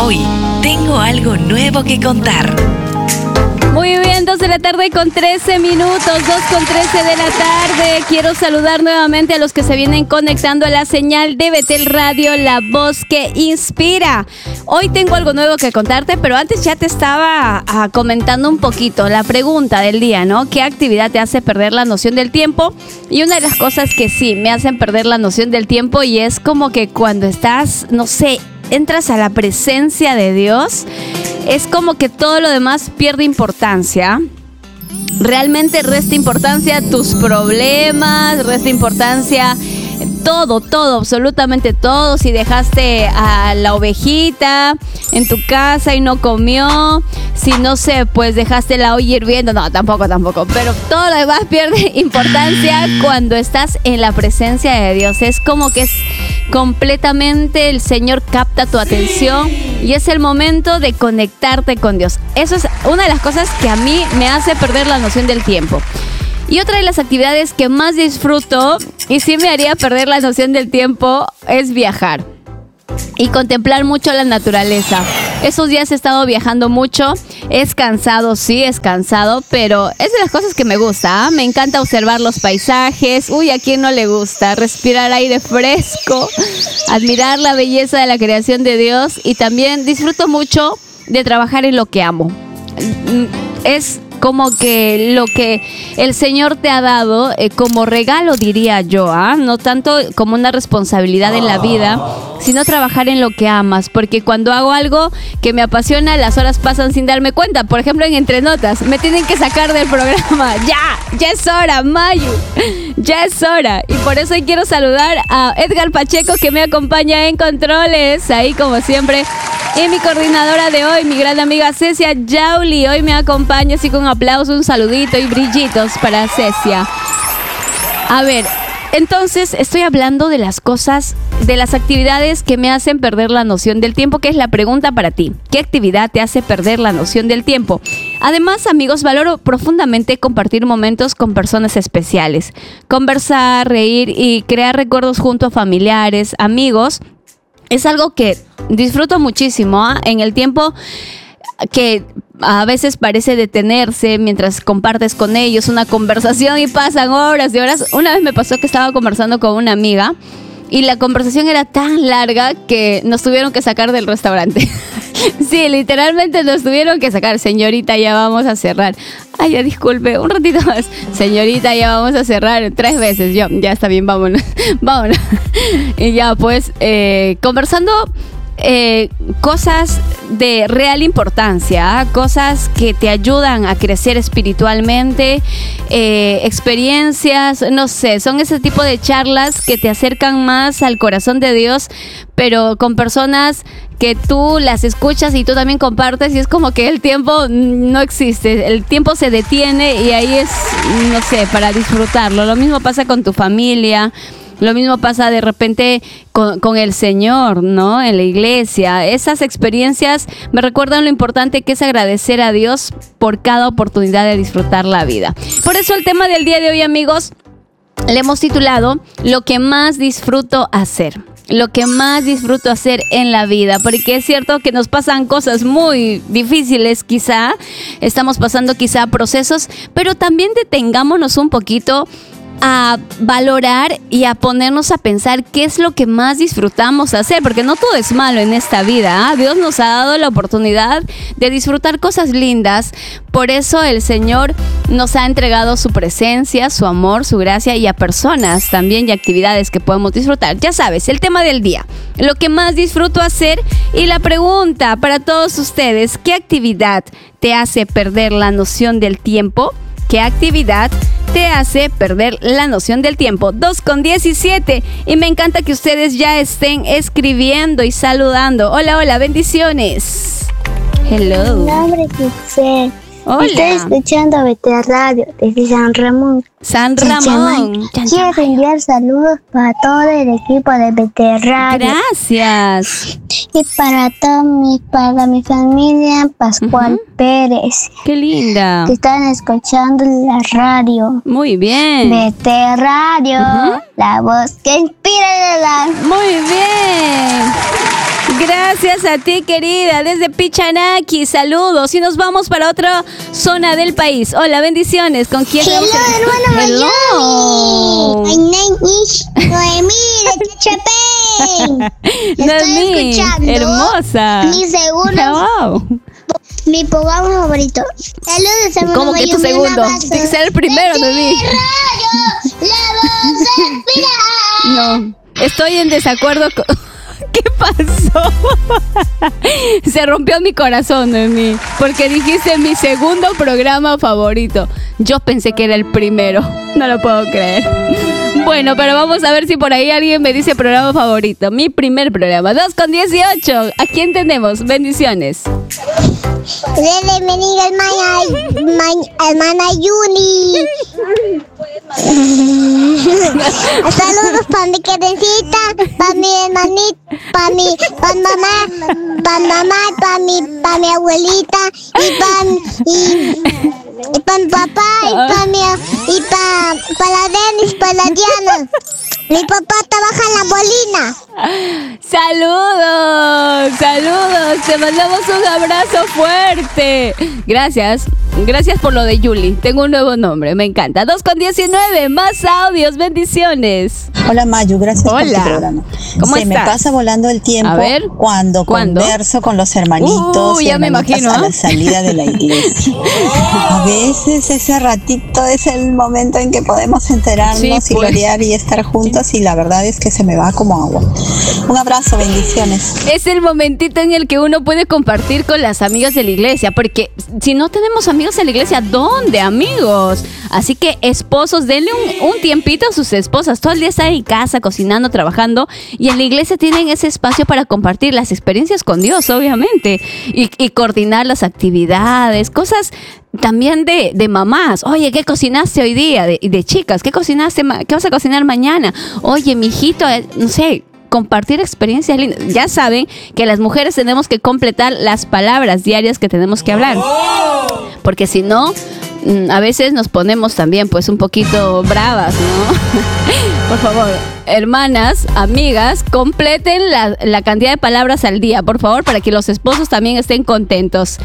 Hoy tengo algo nuevo que contar. Muy bien, 2 de la tarde con 13 minutos, 2:13 de la tarde. Quiero saludar nuevamente a los que se vienen conectando a la señal de Betel Radio, la voz que inspira. Hoy tengo algo nuevo que contarte, pero antes ya te estaba comentando un poquito la pregunta del día, ¿no? ¿Qué actividad te hace perder la noción del tiempo? Y una de las cosas que sí me hacen perder la noción del tiempo y es como que cuando estás, no sé, entras a la presencia de Dios, es como que todo lo demás pierde importancia. Realmente resta importancia tus problemas, resta importancia todo, absolutamente todo. Si dejaste a la ovejita en tu casa y no comió, si no sé, pues dejaste la olla hirviendo, no, tampoco, pero todo lo demás pierde importancia cuando estás en la presencia de Dios. Es como que es completamente, el Señor capta tu atención y es el momento de conectarte con Dios. Eso es una de las cosas que a mí me hace perder la noción del tiempo. Y otra de las actividades que más disfruto y sí me haría perder la noción del tiempo es viajar y contemplar mucho la naturaleza. Esos días he estado viajando mucho, es cansado, pero es de las cosas que me gusta, ¿eh? Me encanta observar los paisajes. Uy, ¿a quién no le gusta? Respirar aire fresco, admirar la belleza de la creación de Dios y también disfruto mucho de trabajar en lo que amo. Es como que lo que el Señor te ha dado como regalo, diría yo, no tanto como una responsabilidad en la vida, sino trabajar en lo que amas, porque cuando hago algo que me apasiona, las horas pasan sin darme cuenta. Por ejemplo, en Entre Notas, me tienen que sacar del programa. Ya es hora, Mayu, ya es hora. Y por eso hoy quiero saludar a Edgar Pacheco, que me acompaña en controles, ahí como siempre. Y mi coordinadora de hoy, mi gran amiga Cecia Yauli, hoy me acompaña, así con un aplauso, un saludito y brillitos para Cecia. A ver, entonces estoy hablando de las cosas, de las actividades que me hacen perder la noción del tiempo, que es la pregunta para ti. ¿Qué actividad te hace perder la noción del tiempo? Además, amigos, valoro profundamente compartir momentos con personas especiales. Conversar, reír y crear recuerdos junto a familiares, amigos. Es algo que disfruto muchísimo, en el tiempo que a veces parece detenerse mientras compartes con ellos una conversación y pasan horas y horas. Una vez me pasó que estaba conversando con una amiga y la conversación era tan larga que nos tuvieron que sacar del restaurante. Sí, literalmente nos tuvieron que sacar. Señorita, ya vamos a cerrar. Ay, ya disculpe, un ratito más. Señorita, ya vamos a cerrar 3 veces. Yo, ya está bien, vámonos. Y ya pues, conversando cosas de real importancia, cosas que te ayudan a crecer espiritualmente, experiencias, no sé, son ese tipo de charlas que te acercan más al corazón de Dios, pero con personas que tú las escuchas y tú también compartes y es como que el tiempo no existe, el tiempo se detiene y ahí es, no sé, para disfrutarlo. Lo mismo pasa con tu familia. Lo mismo pasa de repente con el Señor, ¿no? En la iglesia. Esas experiencias me recuerdan lo importante que es agradecer a Dios por cada oportunidad de disfrutar la vida. Por eso el tema del día de hoy, amigos, le hemos titulado Lo que más disfruto hacer. Lo que más disfruto hacer en la vida, porque es cierto que nos pasan cosas muy difíciles quizá, estamos pasando quizá procesos, pero también detengámonos un poquito a valorar y a ponernos a pensar qué es lo que más disfrutamos hacer, porque no todo es malo en esta vida, Dios nos ha dado la oportunidad de disfrutar cosas lindas. Por eso el Señor nos ha entregado su presencia, su amor, su gracia y a personas también y actividades que podemos disfrutar. Ya sabes, el tema del día, lo que más disfruto hacer, y la pregunta para todos ustedes: ¿qué actividad te hace perder la noción del tiempo? ¿Qué actividad te hace perder la noción del tiempo? 2:17. Y me encanta que ustedes ya estén escribiendo y saludando. Hola, bendiciones. Hello. Mi nombre es Giselle. Hola. Estoy escuchando Betel Radio desde San Ramón. San Ramón. Quiero enviar saludos para todo el equipo de Betel Radio. Gracias. Y para mi familia Pascual Pérez. Qué linda. Que están escuchando la radio. Muy bien. Betel Radio, la voz que inspira. Muy bien. Gracias a ti, querida, desde Pichanaki. Saludos. Y nos vamos para otra zona del país. Hola, bendiciones. ¿Con quién? Hello, hermano Hello. Miami. My name is Noemí de Chachapén. Noemí, Estoy escuchando hermosa. mi segundo, Wow. mi programa favorito. Saludos, hermano ¿Cómo que tu Miami, un segundo? abrazo. Tiene que ser el primero, Noemí. Radio, la voz inspira. No, estoy en desacuerdo con... ¿Qué pasó? Se rompió mi corazón, Noemí, porque dijiste mi segundo programa favorito. Yo pensé que era el primero. No lo puedo creer. Bueno, pero vamos a ver si por ahí alguien me dice programa favorito. Mi primer programa, 2:18. ¿A quién tenemos? Bendiciones. Desde Bendiga, hermana Yuni. Saludos para mi querencita, para mi hermanita, para mi mamá, para mi abuelita y para mi papá y para la Denis, para la Diana. Mi papá trabaja en la Molina. Saludos, te mandamos un abrazo fuerte. Gracias por lo de Yuli. Tengo un nuevo nombre, me encanta. 2:19, más audios, bendiciones. Hola Mayu, gracias por tu programa. ¿Cómo Se me estás? pasa volando el tiempo A ver, cuando converso con los hermanitos y ya me hermanitas imagino, a la salida de la iglesia. A veces ese ratito es el momento en que podemos enterarnos Sí, y pues. gloriar y estar juntos y la verdad es que se me va como agua. Un abrazo, bendiciones. Es el momentito en el que uno puede compartir con las amigas de la iglesia, porque si no tenemos amigos en la iglesia, ¿dónde, amigos? Así que esposos, denle un tiempito a sus esposas. Todo el día están en casa, cocinando, trabajando, y en la iglesia tienen ese espacio para compartir las experiencias con Dios, obviamente, y coordinar las actividades, cosas también de mamás. Oye, ¿qué cocinaste hoy día? De chicas, ¿qué cocinaste? ¿Qué vas a cocinar mañana? Oye, mijito, no sé, compartir experiencias lindas. Ya saben que las mujeres tenemos que completar las palabras diarias que tenemos que hablar, porque si no, a veces nos ponemos también pues un poquito bravas, ¿no? Por favor, hermanas, amigas, completen la cantidad de palabras al día, por favor, para que los esposos también estén contentos.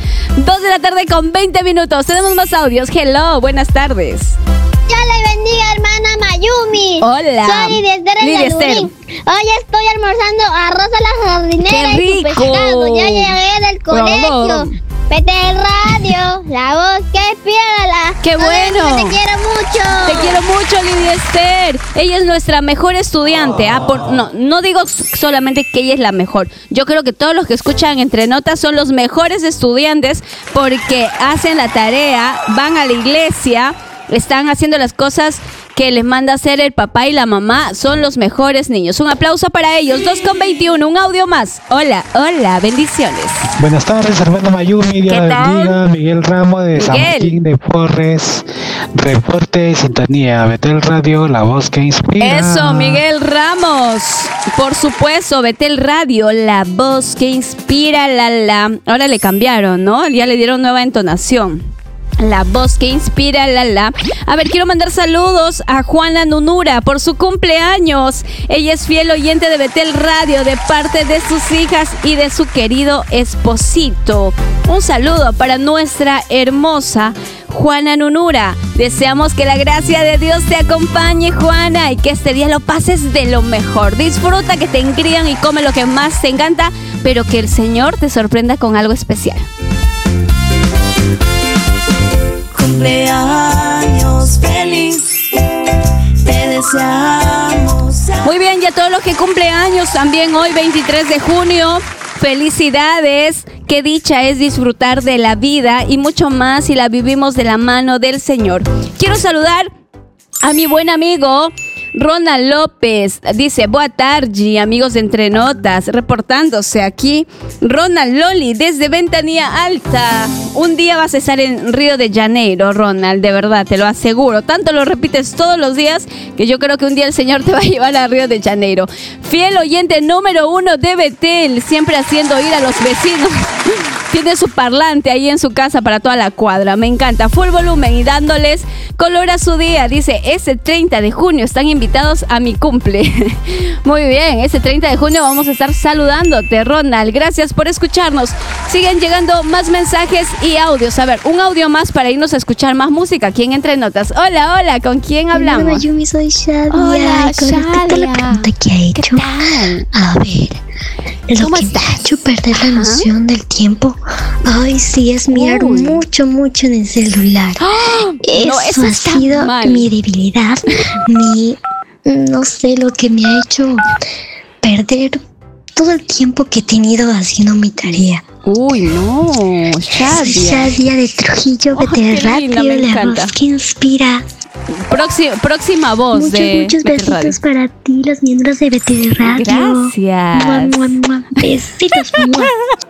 2:20 p.m. Tenemos más audios. Hello, buenas tardes. Dios le bendiga, hermana Mayumi. Hola. Soy Lidia Esther de Lidia Esther. Lurín. Hoy estoy almorzando arroz a la jardinera ¡Qué y su rico! pescado. Ya llegué del colegio. Vete al radio, la voz que piedra. ¡Qué bueno! Te quiero mucho. Te quiero mucho, Lidia Esther. Ella es nuestra mejor estudiante. No digo solamente que ella es la mejor. Yo creo que todos los que escuchan Entre Notas son los mejores estudiantes porque hacen la tarea, van a la iglesia, están haciendo las cosas que les manda hacer el papá y la mamá. Son los mejores niños. Un aplauso para ellos. 2:21, un audio más. Hola, bendiciones. Buenas tardes, hermano Mayumi, Dios ¿Qué la tal? bendiga. Miguel Ramos de San Miguel. Martín de Porres, reporte de sintonía, Betel Radio, la voz que inspira. Eso, Miguel Ramos. Por supuesto, Betel Radio, la voz que inspira, Ahora le cambiaron, ¿no? Ya le dieron nueva entonación. La voz que inspira, A ver, quiero mandar saludos a Juana Nunura por su cumpleaños. Ella es fiel oyente de Betel Radio de parte de sus hijas y de su querido esposito. Un saludo para nuestra hermosa Juana Nunura. Deseamos que la gracia de Dios te acompañe, Juana, y que este día lo pases de lo mejor. Disfruta, que te engrían y come lo que más te encanta, pero que el Señor te sorprenda con algo especial. Cumpleaños feliz, te deseamos. Muy bien, y a todos los que cumpleaños también hoy, 23 de junio, felicidades. Qué dicha es disfrutar de la vida y mucho más si la vivimos de la mano del Señor. Quiero saludar a mi buen amigo Ronald López. Dice, boa tarde, amigos de Entre Notas, reportándose aquí. Ronald Loli, desde Ventanilla Alta. Un día vas a estar en Río de Janeiro, Ronald, de verdad, te lo aseguro. Tanto lo repites todos los días que yo creo que un día el Señor te va a llevar a Río de Janeiro. Fiel oyente número 1 de Betel, siempre haciendo oír a los vecinos Tiene su parlante ahí en su casa para toda la cuadra. Me encanta. Full volumen y dándoles color a su día. Dice, ese 30 de junio están invitados a mi cumple. Muy bien, ese 30 de junio vamos a estar saludándote, Ronald. Gracias por escucharnos. Siguen llegando más mensajes y audios. A ver, un audio más para irnos a escuchar más música aquí en Entre Notas. Hola, hola, ¿con quién hablamos? Hola, Yumi, soy Shadia. Hola, Con respecto a la pregunta que ha hecho, tal? a ver, lo ¿Cómo que me estás? ha hecho perder la noción del tiempo, ay, sí, es mirar Uy. mucho en el celular. No, eso ha está sido mal. mi debilidad, no sé, lo que me ha hecho perder todo el tiempo que he tenido haciendo mi tarea. Uy, no, Soy Shadia. Shadia de Trujillo, Oh, qué Betel linda, Radio, me la encanta. voz que inspira. Próxima voz de Muchos Betel Radio. besitos para ti, los miembros de Betel Radio. Gracias. Mua, mua, mua. Besitos, mua.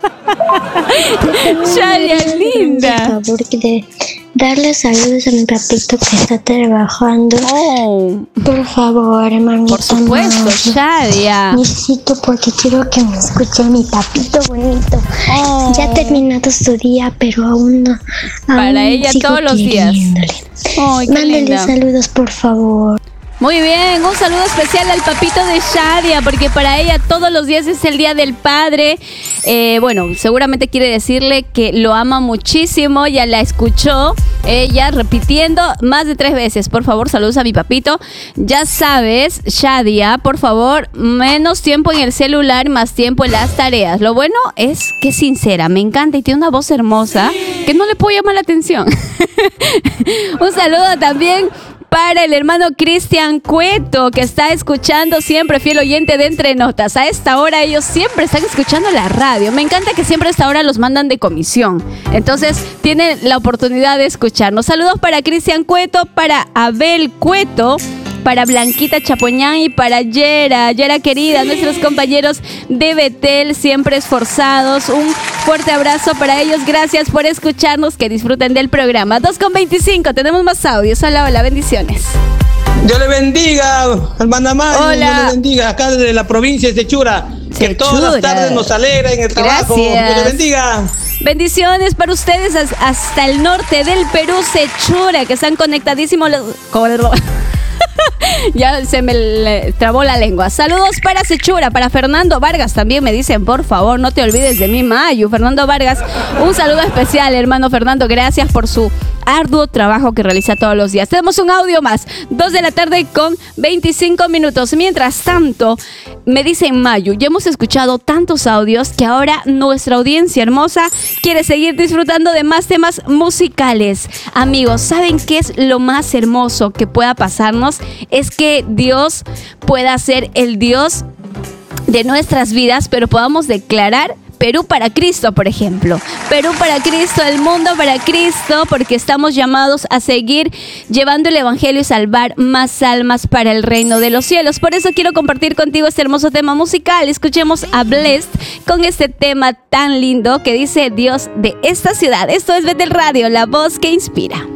Shadia, Por linda. favor, de darle saludos a mi papito que está trabajando. Oh, Por favor, hermanito. por supuesto, Shadia. Necesito porque quiero que me escuche mi papito bonito. Oh. Ya ha terminado su día, pero aún no. Para aún ella sigo todos los días. queriéndole. Ay, qué Mándale linda. saludos, por favor. Muy bien, un saludo especial al papito de Shadia, porque para ella todos los días es el Día del Padre. Bueno, seguramente quiere decirle que lo ama muchísimo, ya la escuchó ella repitiendo más de 3 veces. Por favor, saludos a mi papito. Ya sabes, Shadia, por favor, menos tiempo en el celular, más tiempo en las tareas. Lo bueno es que es sincera, me encanta y tiene una voz hermosa que no le puedo llamar la atención. Un saludo también para el hermano Cristian Cueto, que está escuchando siempre, fiel oyente de Entre Notas. A esta hora ellos siempre están escuchando la radio. Me encanta que siempre a esta hora los mandan de comisión. Entonces tienen la oportunidad de escucharnos. Saludos para Cristian Cueto, para Abel Cueto, para Blanquita Chapoñán y para Yera querida, nuestros compañeros de Betel, siempre esforzados. Un fuerte abrazo para ellos, gracias por escucharnos, que disfruten del programa. 2:25, tenemos más audios. Hola, hola, bendiciones. Dios le bendiga, hermana Mari. Hola. Dios le bendiga, acá desde la provincia de Sechura. Que todas las Sechura. tardes nos alegra en el trabajo. Gracias. Dios le bendiga. Bendiciones para ustedes hasta el norte del Perú, Sechura, que están conectadísimos Ya se me trabó la lengua. Saludos para Sechura, para Fernando Vargas también me dicen, por favor, no te olvides de mí, Mayu. Fernando Vargas, un saludo especial, hermano Fernando. Gracias por su arduo trabajo que realiza todos los días. Tenemos un audio más, 2:25 p.m. Mientras tanto, me dicen Mayu, ya hemos escuchado tantos audios que ahora nuestra audiencia hermosa quiere seguir disfrutando de más temas musicales. Amigos, ¿saben qué es lo más hermoso que pueda pasarnos? Es que Dios pueda ser el Dios de nuestras vidas, pero podamos declarar Perú para Cristo, por ejemplo. Perú para Cristo, el mundo para Cristo, porque estamos llamados a seguir llevando el evangelio y salvar más almas para el reino de los cielos. Por eso quiero compartir contigo este hermoso tema musical. Escuchemos a Blessed con este tema tan lindo que dice Dios de esta ciudad. Esto es Betel Radio, la voz que inspira.